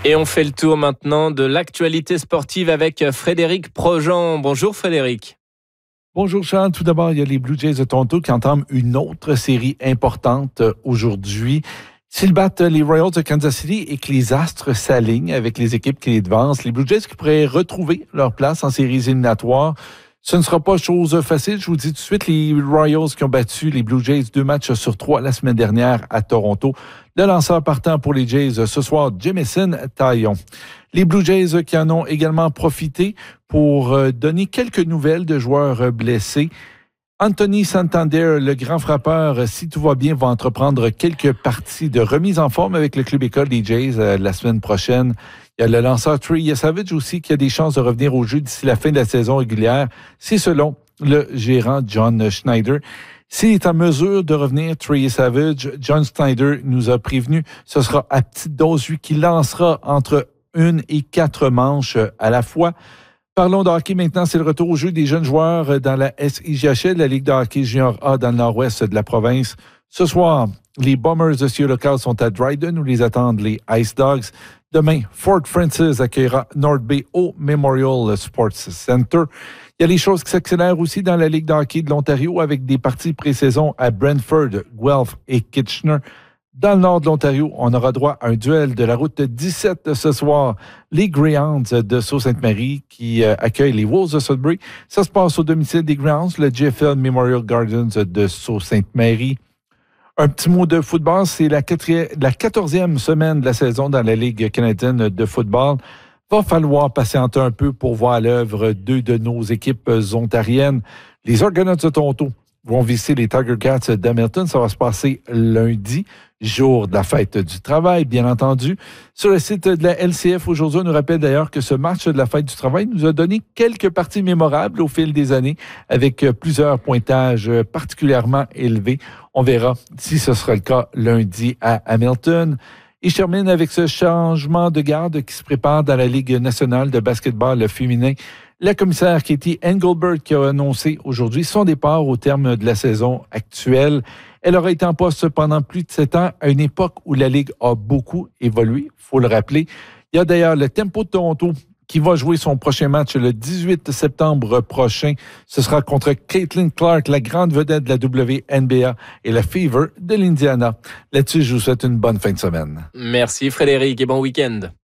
Et on fait le tour maintenant de l'actualité sportive avec Frédéric Projean. Bonjour Frédéric. Bonjour Charles. Tout d'abord, il y a les Blue Jays de Toronto qui entament une autre série importante aujourd'hui. S'ils battent les Royals de Kansas City et que les Astres s'alignent avec les équipes qui les devancent, les Blue Jays qui pourraient retrouver leur place en séries éliminatoires. Ce ne sera pas chose facile. Je vous dis tout de suite, les Royals qui ont battu les Blue Jays 2 matchs sur 3 la semaine dernière à Toronto. Le lanceur partant pour les Jays ce soir, Jamison Taillon. Les Blue Jays qui en ont également profité pour donner quelques nouvelles de joueurs blessés. Anthony Santander, le grand frappeur, si tout va bien, va entreprendre quelques parties de remise en forme avec le club école des Jays la semaine prochaine. Il y a le lanceur Trey Savage aussi qui a des chances de revenir au jeu d'ici la fin de la saison régulière. C'est selon le gérant John Schneider. S'il est en mesure de revenir, Trey Savage, John Schneider nous a prévenu, ce sera à petite dose, lui qui lancera entre 1 et 4 manches à la fois. Parlons de hockey maintenant, c'est le retour au jeu des jeunes joueurs dans la SIJHL, la Ligue de hockey junior A dans le nord-ouest de la province. Ce soir, les Bombers de Cieux local sont à Dryden où les attendent les Ice Dogs. Demain, Fort Francis accueillera North Bay au Memorial Sports Center. Il y a les choses qui s'accélèrent aussi dans la Ligue de hockey de l'Ontario avec des parties pré-saison à Brantford, Guelph et Kitchener. Dans le nord de l'Ontario, on aura droit à un duel de la route 17 ce soir. Les Greyhounds de Sault-Sainte-Marie qui accueillent les Wolves de Sudbury. Ça se passe au domicile des Greyhounds, le GFL Memorial Gardens de Sault-Sainte-Marie. Un petit mot de football, c'est la 14e semaine de la saison dans la Ligue canadienne de football. Va falloir patienter un peu pour voir à l'œuvre deux de nos équipes ontariennes. Les Argonauts de Toronto vont visiter les Tiger Cats d'Hamilton. Ça va se passer lundi, jour de la fête du travail, bien entendu. Sur le site de la LCF aujourd'hui, on nous rappelle d'ailleurs que ce match de la fête du travail nous a donné quelques parties mémorables au fil des années avec plusieurs pointages particulièrement élevés. On verra si ce sera le cas lundi à Hamilton. Et je termine avec ce changement de garde qui se prépare dans la Ligue nationale de basketball féminin. La commissaire Katie Engelbert qui a annoncé aujourd'hui son départ au terme de la saison actuelle. Elle aura été en poste pendant plus de 7 ans, à une époque où la Ligue a beaucoup évolué, il faut le rappeler. Il y a d'ailleurs le Tempo de Toronto qui va jouer son prochain match le 18 septembre prochain. Ce sera contre Caitlin Clark, la grande vedette de la WNBA et la Fever de l'Indiana. Là-dessus, je vous souhaite une bonne fin de semaine. Merci Frédéric et bon week-end.